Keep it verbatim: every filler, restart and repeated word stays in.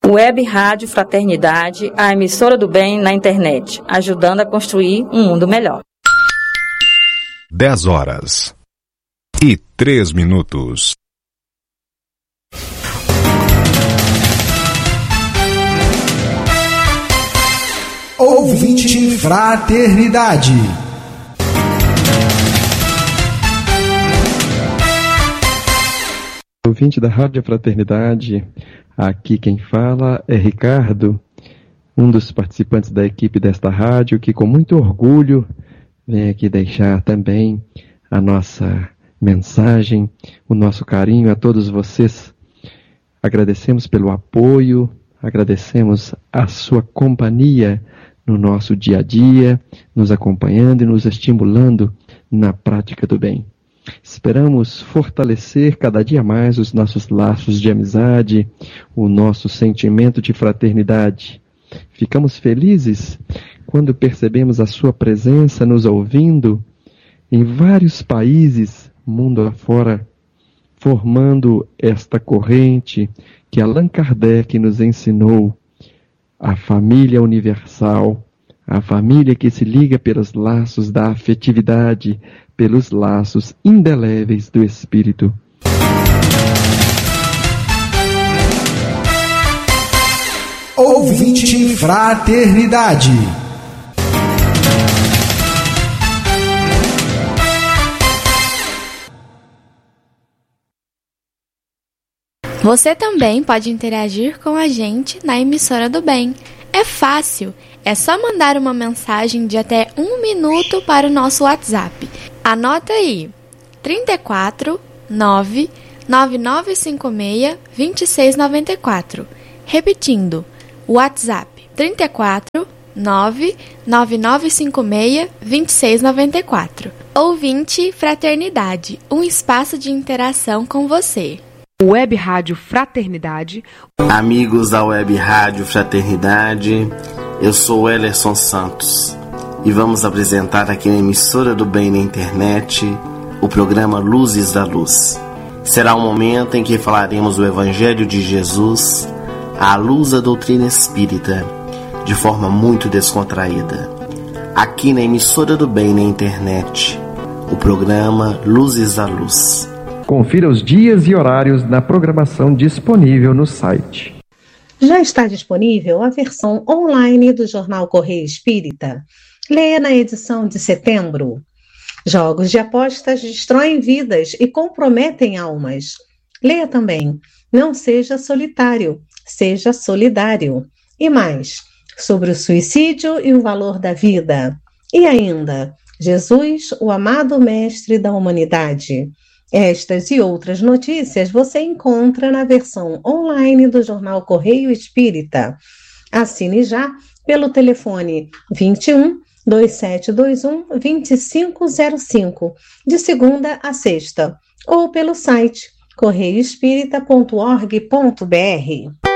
Web Rádio Fraternidade, a emissora do bem na internet, ajudando a construir um mundo melhor. dez horas e três minutos. Ouvinte Fraternidade. Ouvinte da Rádio Fraternidade, aqui quem fala é Ricardo, um dos participantes da equipe desta rádio, que com muito orgulho vem aqui deixar também a nossa mensagem, o nosso carinho a todos vocês. Agradecemos pelo apoio, agradecemos a sua companhia no nosso dia a dia, nos acompanhando e nos estimulando na prática do bem. Esperamos fortalecer cada dia mais os nossos laços de amizade, o nosso sentimento de fraternidade. Ficamos felizes quando percebemos a sua presença nos ouvindo em vários países, mundo afora, formando esta corrente que Allan Kardec nos ensinou, a família universal, a família que se liga pelos laços da afetividade, pelos laços indeléveis do espírito. Ouvinte Fraternidade. Você também pode interagir com a gente na emissora do bem. É fácil, é só mandar uma mensagem de até um minuto para o nosso WhatsApp. Anota aí, trinta e quatro, nove, nove nove cinco seis, dois seis nove quatro. Repetindo, WhatsApp trinta e quatro, nove, nove nove cinco seis, dois seis nove quatro. Ouvinte Fraternidade, um espaço de interação com você. Web Rádio Fraternidade. Amigos da Web Rádio Fraternidade, eu sou o Ellerson Santos e vamos apresentar aqui na emissora do bem na internet o programa Luzes da Luz. Será um momento em que falaremos do Evangelho de Jesus à luz da doutrina espírita, de forma muito descontraída. Aqui na emissora do bem na internet, o programa Luzes da Luz. Confira os dias e horários na programação disponível no site. Já está disponível a versão online do Jornal Correio Espírita. Leia na edição de setembro. Jogos de apostas destroem vidas e comprometem almas. Leia também Não Seja Solitário, Seja Solidário. E mais, sobre o suicídio e o valor da vida. E ainda, Jesus, o amado mestre da humanidade. Estas e outras notícias você encontra na versão online do Jornal Correio Espírita. Assine já pelo telefone vinte e um, dois sete dois um, dois cinco zero cinco, de segunda a sexta, ou pelo site correio espírita ponto org ponto br.